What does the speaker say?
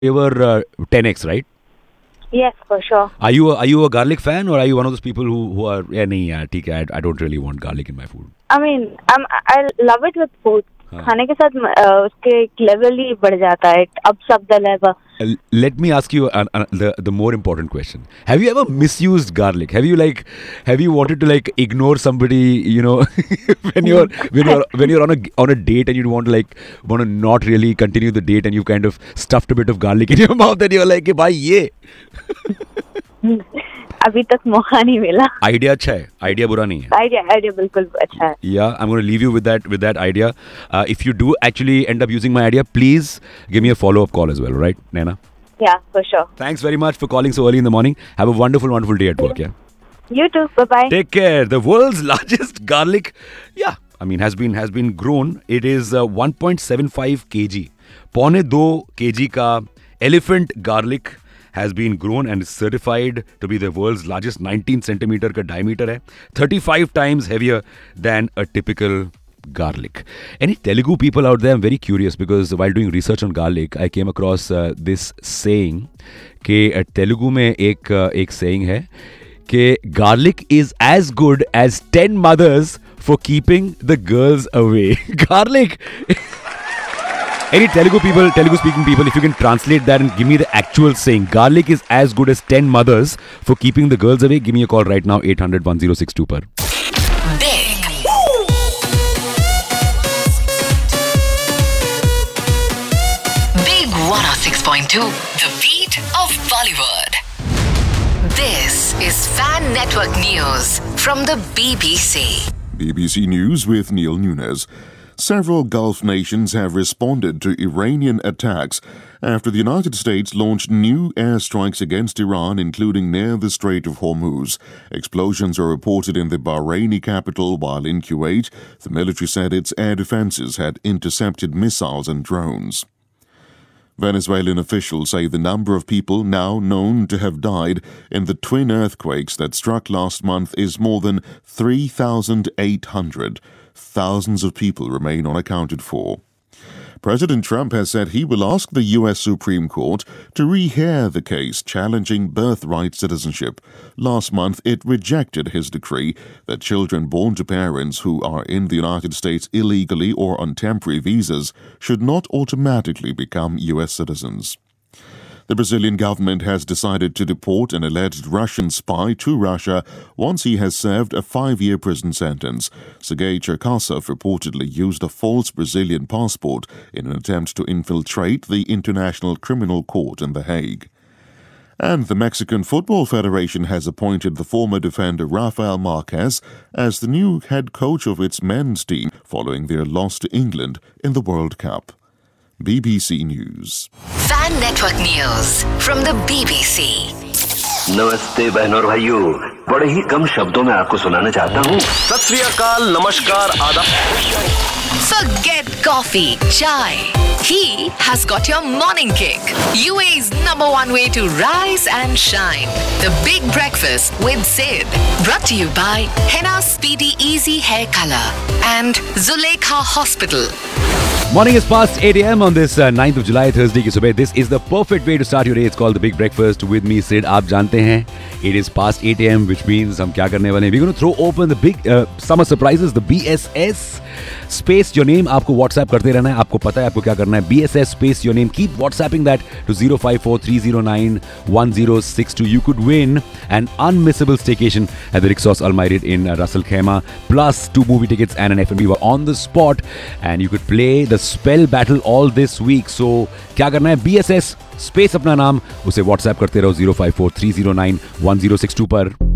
flavor 10x, right? Yes, for sure. Are you a garlic fan, or are you one of those people who are nahi yaar, theek hai, I don't really want garlic in my food? I mean, I love it with food. हाँ. खाने के साथ उसके एक level ही बढ़ जाता है. It ups up the level. Let me ask you the more important question. Have you ever misused garlic? Have you wanted to like ignore somebody, you know, when you're on a date and you want to not really continue the date, and you kind of stuffed a bit of garlic in your mouth and you're like, "Bhai, ye." अभी तक मौका नहीं मिला. Idea अच्छा है, idea बुरा नहीं है. Idea बिल्कुल अच्छा है. Yeah, I'm going to leave you with that idea. If you do actually end up using my idea, please give me a follow-up call as well, right, Naina? Yeah, for sure. Thanks very much for calling so early in the morning. Have a wonderful, wonderful day at work, yeah? You too. Bye-bye. Take care. The world's largest garlic, yeah, I mean, has been grown. It is 1.75 kg. 2.5 kg ka elephant garlic has been grown and is certified to be the world's largest. 19 centimeter ka diameter hai, 35 times heavier than a typical garlic. Any Telugu people out there? I'm very curious, because while doing research on garlic, I came across this saying कि Telugu में एक saying है कि garlic is as good as 10 mothers for keeping the girls away. Garlic. Any Telugu speaking people, if you can translate that and give me the actual saying, garlic is as good as 10 mothers for keeping the girls away, give me a call right now, 800-1062 par. Big. Big 106.2, the beat of Bollywood. This is Fan Network News from the BBC. BBC News with Neil Nunes. Several Gulf nations have responded to Iranian attacks after the United States launched new airstrikes against Iran, including near the Strait of Hormuz. Explosions are reported in the Bahraini capital, while in Kuwait, the military said its air defenses had intercepted missiles and drones. Venezuelan officials say the number of people now known to have died in the twin earthquakes that struck last month is more than 3,800. Thousands of people remain unaccounted for. President Trump has said he will ask the U.S. Supreme Court to rehear the case challenging birthright citizenship. Last month, it rejected his decree that children born to parents who are in the United States illegally or on temporary visas should not automatically become U.S. citizens. The Brazilian government has decided to deport an alleged Russian spy to Russia once he has served a 5-year prison sentence. Sergei Cherkasov reportedly used a false Brazilian passport in an attempt to infiltrate the International Criminal Court in The Hague. And the Mexican Football Federation has appointed the former defender Rafael Marquez as the new head coach of its men's team following their loss to England in the World Cup. BBC News. Fan Network News from the BBC. नमस्ते बहनों और भाइयों, बड़े ही कम शब्दों में आपको सुनाना चाहता हूँ. सत श्री अकाल, नमस्कार, आदाब. Forget coffee, chai. He has got your morning kick. UAE's #1 way to rise and shine. The Big Breakfast with Sid. Brought to you by Henna Speedy Easy Hair Color and Zulekha Hospital. Morning is past 8 a.m. on this 9th of July, Thursday की सुबह. This is the perfect way to start your day. It's called the Big Breakfast with me, Sid. आप जानते हैं, it is past 8 a.m. which means हम क्या करने वाले हैं? We're going to throw open the big summer surprises, the BSS. Space your name. आपको WhatsApp करते रहना है. आपको पता है आपको क्या करना है. BSS space your name. Keep WhatsApping that to 054-309-1062. You could win an unmissable staycation at the Rixos Almairid in Russell Khaimah, plus 2 movie tickets and an F&B on the spot. And you could play the spell battle all this week. So क्या करना है? BSS space अपना नाम, उसे WhatsApp करते रहो 054-309-1062 पर.